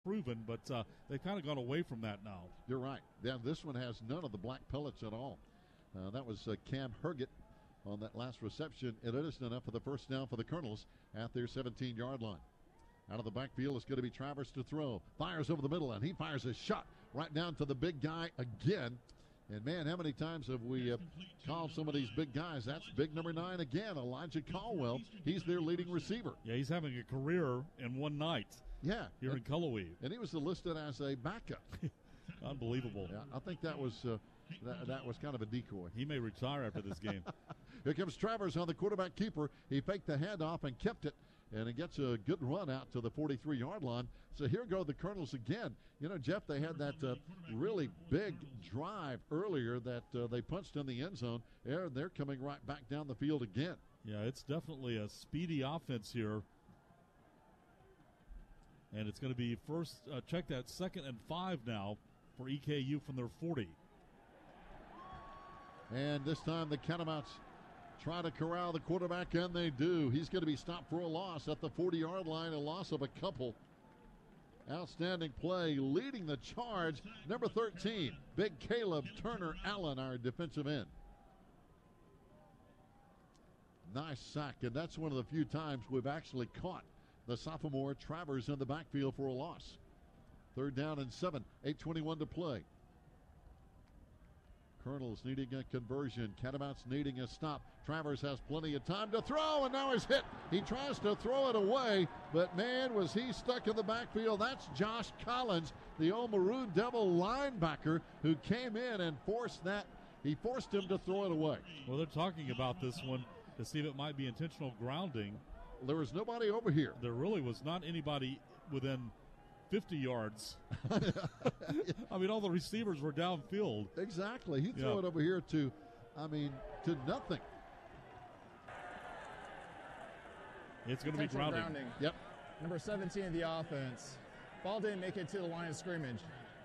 proven, but they've kind of gone away from that now. You're right. Yeah, this one has none of the black pellets at all. That was Cam Herget on that last reception. It isn't enough for the first down for the Colonels at their 17-yard line. Out of the backfield, it's going to be Travers to throw. Fires over the middle, and he fires a shot right down to the big guy again. And, man, how many times have we called some of these big guys? That's big number 9 again, Elijah Caldwell. He's their leading receiver. Yeah, he's having a career in one night. Yeah. Here in Cullowhee. And he was listed as a backup. Unbelievable. Yeah, I think that was that was kind of a decoy. He may retire after this game. Here comes Travers on the quarterback keeper. He faked the handoff and kept it, and it gets a good run out to the 43-yard line. So here go the Colonels again. You know, Jeff, they had that really big drive earlier that they punched in the end zone. They're coming right back down the field again. Yeah, it's definitely a speedy offense here. And it's going to be first, check that, 2nd and 5 now for EKU from their 40. And this time the Catamounts try to corral the quarterback, and they do. He's going to be stopped for a loss at the 40-yard line, a loss of a couple. Outstanding play, leading the charge, number 13, Big Caleb Turner Allen, our defensive end. Nice sack, and that's one of the few times we've actually caught the sophomore Travers in the backfield for a loss. 3rd down and 7, 8:21 to play. Colonels needing a conversion. Catamounts needing a stop. Travers has plenty of time to throw, and now he's hit. He tries to throw it away, but man, was he stuck in the backfield. That's Josh Collins, the old Maroon Devil linebacker, who came in and forced that. He forced him to throw it away. Well, they're talking about this one to see if it might be intentional grounding. There was nobody over here. There really was not anybody within 50 yards. I mean, all the receivers were downfield. Exactly. He threw it over here to nothing. It's going to be grounding. Yep. Number 17 of the offense. Ball didn't make it to the line of scrimmage.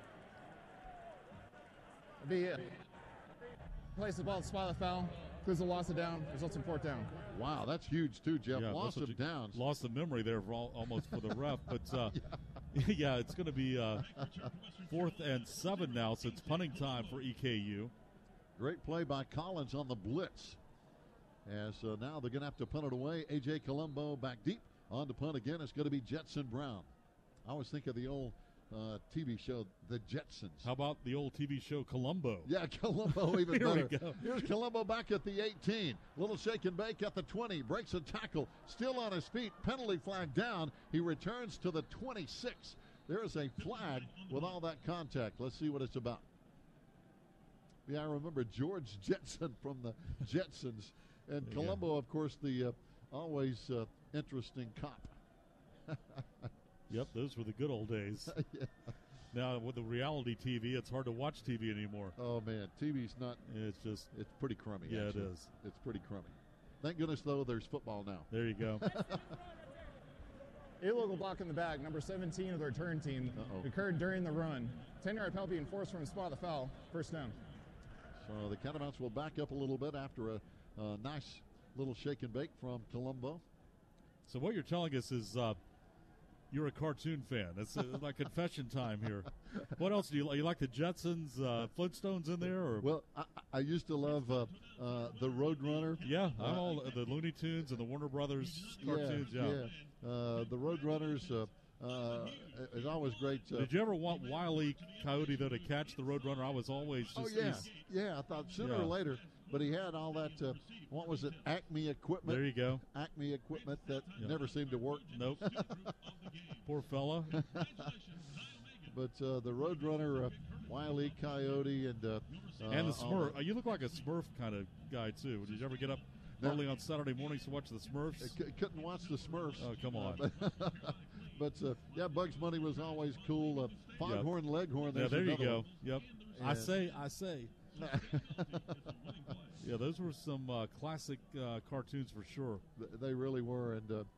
It'll be it. Place the ball, spot the foul, includes the loss of down, results in 4th down. Wow, that's huge too, Jeff. Yeah, loss of downs. Lost the memory there almost for the ref. But, yeah, it's going to be 4th and 7 now, so it's punting time for EKU. Great play by Collins on the blitz. As now they're going to have to punt it away. A.J. Colombo back deep. On to punt again. It's going to be Jetson Brown. I always think of the old TV show, The Jetsons. How about the old TV show, Columbo? Yeah, Columbo even better. We go. Here's Columbo back at the 18. Little shake and bake at the 20. Breaks a tackle. Still on his feet. Penalty flag down. He returns to the 26. There's a flag with all that contact. Let's see what it's about. Yeah, I remember George Jetson from the Jetsons. And Columbo, of course, the always interesting cop. Yep, those were the good old days. Yeah. Now, with the reality TV, it's hard to watch TV anymore. Oh, man, TV's not. It's pretty crummy. Yeah, actually. it is. It's pretty crummy. Thank goodness, though, there's football now. There you go. Illegal block in the back, number 17 of the return team, occurred during the run. 10-yard penalty enforced from spot the foul. 1st down. So the Catamounts will back up a little bit after a nice little shake and bake from Colombo. So what you're telling us is you're a cartoon fan. It's like confession time here. What else do you like? You like the Jetsons, Flintstones in there? Or? Well, I used to love the Roadrunner. Yeah, I'm all the Looney Tunes and the Warner Brothers cartoons. Yeah. The Roadrunners is always great. Did you ever want Wile E. Coyote, though, to catch the Roadrunner? I was always just... I thought sooner or later. But he had all that, what was it, Acme equipment. There you go. Acme equipment that never seemed to work. Nope. Poor fella. But the Roadrunner, Wile E. Coyote, and the Smurf. You look like a Smurf kind of guy, too. Did you ever get up early on Saturday mornings to watch the Smurfs? Couldn't watch the Smurfs. Oh, come on. But Bugs Bunny was always cool. Foghorn Leghorn. Yeah, there you go. One. Yep. And I say. Yeah, those were some classic cartoons for sure. They really were, and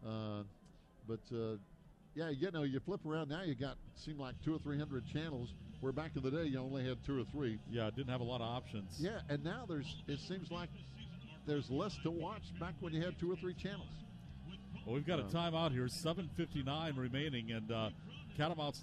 you flip around now. You seem like 200 or 300 channels. Where back in the day you only had 2 or 3. Yeah, didn't have a lot of options. Yeah, and now it seems like there's less to watch. Back when you had 2 or 3 channels. Well, we've got a timeout here. 7:59 remaining, and Catamounts